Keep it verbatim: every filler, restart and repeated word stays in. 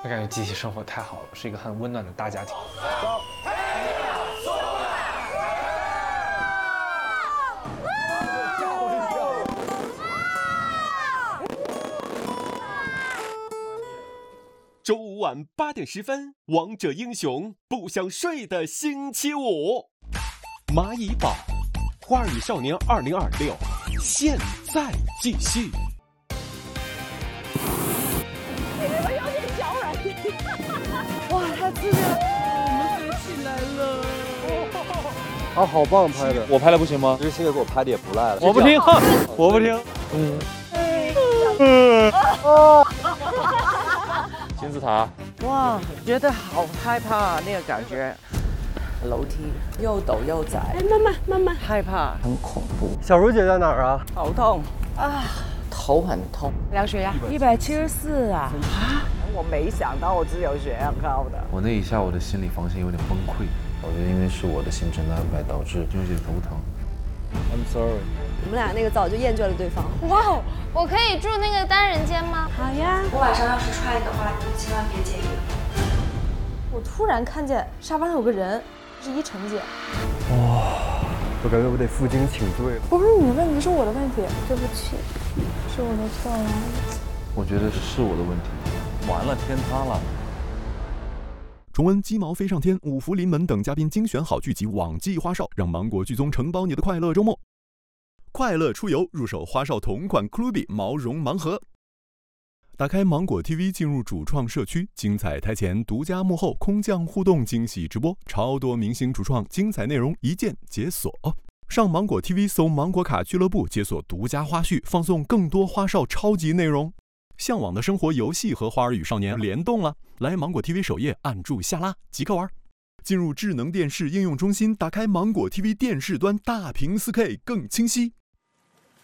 就感觉集体生活太好了，是一个很温暖的大家庭。 周五晚八点十分，王者英雄不想睡的星期五，蚂蚁宝，花儿与少年二零二六，现在继续。 你是不是有点小软？哇，他这个我们飞起来了！ 啊，好棒拍的， 我拍的不行吗？ 这个星爷给我拍的也不赖了。 我不听，我不听。嗯。嗯。 哦。 金字塔。 哇，觉得好害怕那个感觉，楼梯又陡又窄。 哎，慢慢慢慢， 害怕，很恐怖。 小茹姐在哪儿啊？ 头痛啊，头很痛。 量血压一百七十四啊！啊，我没想到我只有血压高的。 我那一下，我的心理防线有点崩溃。我觉得因为是我的行程的安排导致有点头疼。 I'm sorry。 我们俩那个早就厌倦了对方。 哇哦，我可以住那个单人间吗？ 好呀。 我晚上要是踹你的话，你千万别介意。 我突然看见沙发上有个人，是依晨姐。 哇，我感觉我得负荆请罪了。 不是你的问题，是我的问题。对不起，是我的错了。 我觉得是我的问题。 完了，天塌了。 重温《鸡毛飞上天》、五福临门等嘉宾精选好剧集，网季花少，让芒果剧综承包你的快乐周末。快乐出游，入手花少同款 Clubby 毛绒盲盒。打开芒果 T V， 进入主创社区，精彩台前，独家幕后，空降互动，惊喜直播，超多明星主创，精彩内容一键解锁。上芒果 T V 搜芒果卡俱乐部，解锁独家花絮，放送更多花少超级内容。向往的生活游戏和花儿与少年联动了，来芒果 T V 首页按住下拉即可玩。进入智能电视应用中心，打开芒果 T V 电视端，大屏 四K 更清晰。